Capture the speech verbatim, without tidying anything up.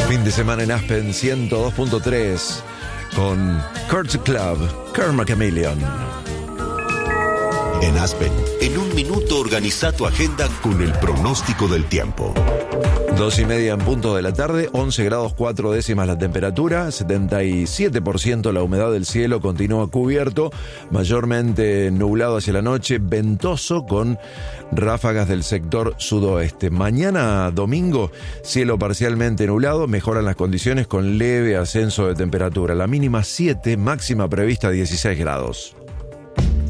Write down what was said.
Fin de semana en Aspen ciento dos punto tres con Kurt Club, Karma Chameleon. En Aspen, en un minuto organiza tu agenda con el pronóstico del tiempo. Dos y media en punto de la tarde, once grados cuatro décimas la temperatura, setenta y siete por ciento la humedad del cielo, continúa cubierto, mayormente nublado hacia la noche, ventoso con ráfagas del sector sudoeste. Mañana domingo, cielo parcialmente nublado, mejoran las condiciones con leve ascenso de temperatura. La mínima siete, máxima prevista dieciséis grados.